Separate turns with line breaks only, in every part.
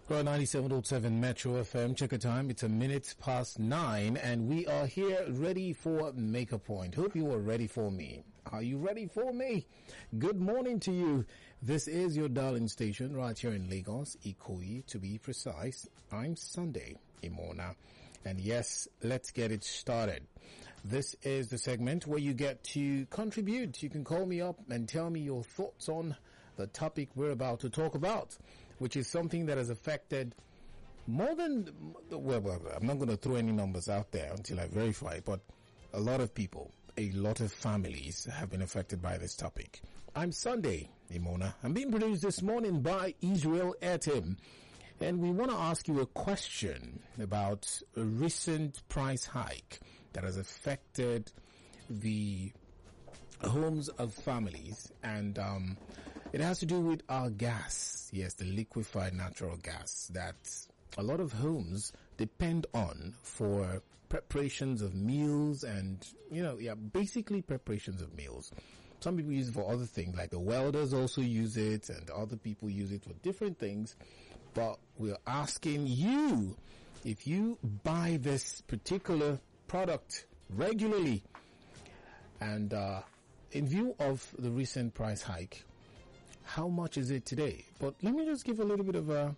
Right, 97.7 Metro FM. Check the time. It's 9:01, and we are here ready for Make a Point. Hope you are ready for me. Are you ready for me? Good morning to you. This is your darling station right here in Lagos, Ikoyi to be precise. I'm Sunday Imona. And yes, let's get it started. This is the segment where you get to contribute. You can call me up and tell me your thoughts on the topic we're about to talk about, which is something that has affected more than, well, I'm not going to throw any numbers out there until I verify, but a lot of people, a lot of families have been affected by this topic. I'm Sunday Imona. I'm being produced this morning by Israel Etim. And we want to ask you a question about a recent price hike that has affected the homes of families, and it has to do with our gas. Yes, the liquefied natural gas that a lot of homes depend on for preparations of meals and, basically preparations of meals. Some people use it for other things, like the welders also use it, and other people use it for different things. But we're asking you, if you buy this particular product regularly, and in view of the recent price hike, how much is it today? But let me just give a little bit of a,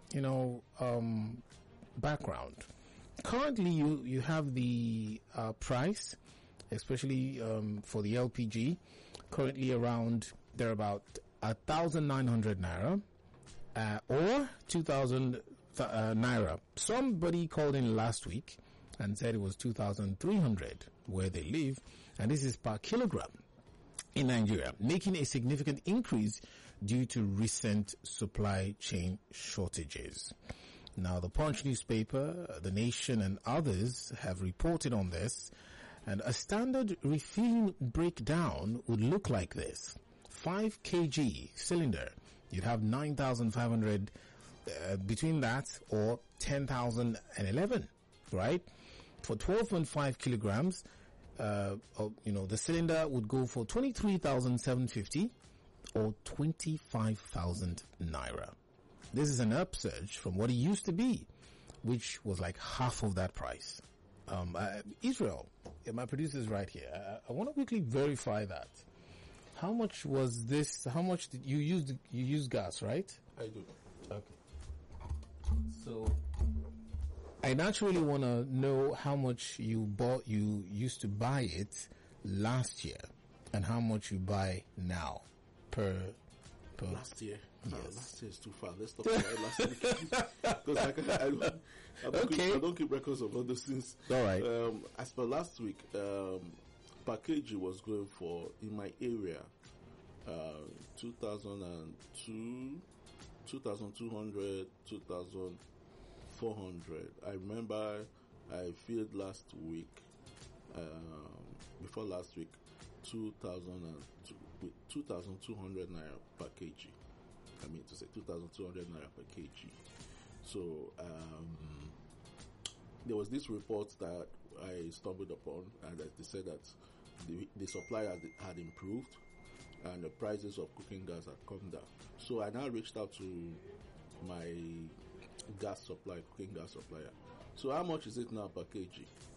background. Currently, you have the price, especially for the LPG, currently around, they're about 1,900 naira or 2,000 naira. Somebody called in last week and said it was 2,300 where they live, and this is per kilogram in Nigeria, making a significant increase due to recent supply chain shortages. Now, the Punch newspaper, The Nation, and others have reported on this, and a standard refueling breakdown would look like this. 5 kg cylinder, you'd have 9,500 between that, or 10,011, right? For 12.5 kilograms, the cylinder would go for 23,750 or 25,000 naira. This is an upsurge from what it used to be, which was like half of that price. Israel, my producer's right here. I want to quickly verify that. How much was this? How much did you use? You use gas, right?
I do.
Okay. So I naturally want to know how much you used to buy it last year, and how much you buy now per
last year.
Yes.
Last year is too far. Let's talk about last year. Because I don't keep records of all those things.
All right.
As for last week, per kg was going for, in my area, 2,200, 2,400. I remember I filled last week, before last week, 2,200 naira per kg. I mean to say 2,200 naira per kg. So there was this report that I stumbled upon, and that they said that the supply had improved and the prices of cooking gas had come down. So I now reached out to my cooking gas supplier. So how much is it now per kg?